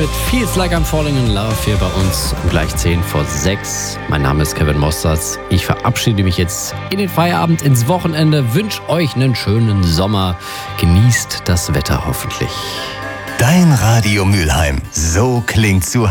mit Feels Like I'm Falling in Love hier bei uns um gleich 6:10. Mein Name ist Kevin Mosters. Ich verabschiede mich jetzt in den Feierabend, ins Wochenende, wünsche euch einen schönen Sommer. Genießt das Wetter hoffentlich. Dein Radio Mülheim. So klingt zu